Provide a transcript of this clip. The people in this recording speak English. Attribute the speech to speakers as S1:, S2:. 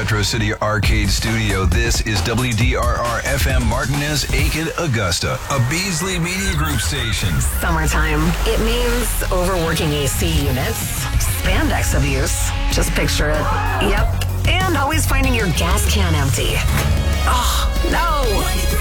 S1: Metro City Arcade Studio. This is WDRR FM Martinez, Aiken, Augusta, a Beasley Media Group station.
S2: Summertime. It means overworking AC units, spandex abuse. Just picture it. Yep. And always finding your gas can empty. Oh, no.